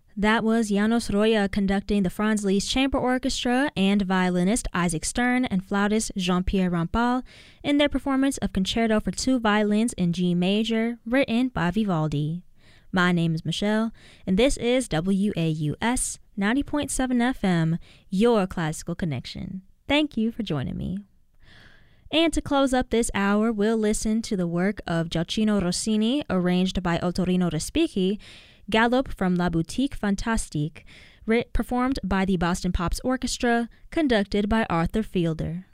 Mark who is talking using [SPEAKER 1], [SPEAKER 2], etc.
[SPEAKER 1] That was Janos Roya conducting the Franz Liszt Chamber Orchestra and violinist Isaac Stern and flautist Jean-Pierre Rampal in their performance of Concerto for Two Violins in G Major, written by Vivaldi. My name is Michelle, and this is WAUS 90.7 FM, your classical connection. Thank you for joining me. And to close up this hour, we'll listen to the work of Gioacchino Rossini, arranged by Ottorino Respighi, Galop from La Boutique Fantastique, performed by the Boston Pops Orchestra, conducted by Arthur Fielder.